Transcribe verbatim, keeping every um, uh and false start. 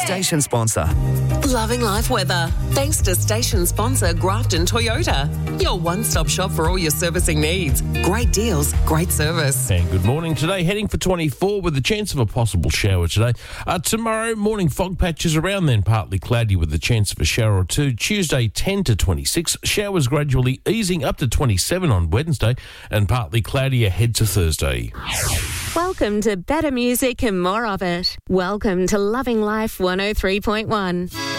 Station sponsor. Loving life weather. Thanks to station sponsor Grafton Toyota. Your one-stop shop for all your servicing needs. Great deals, great service. And good morning. Today, heading for twenty-four with a chance of a possible shower today. Uh, tomorrow, morning fog patches around, then partly cloudy with the chance of a shower or two. Tuesday, ten to twenty-six. Showers gradually easing up to twenty-seven on Wednesday and partly cloudy ahead to Thursday. Welcome to better music and more of it. Welcome to Loving Life one oh three point one.